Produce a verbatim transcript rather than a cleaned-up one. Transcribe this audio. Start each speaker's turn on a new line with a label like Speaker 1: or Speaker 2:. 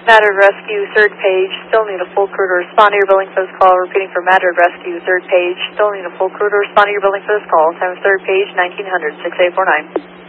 Speaker 1: Mattered Rescue, third page. Still need a full crew to respond to your building for this call. Repeating for Mattered Rescue, third page. Still need a full crew to respond to your building for this call. Time is third page, nineteen hundred, six eight four nine.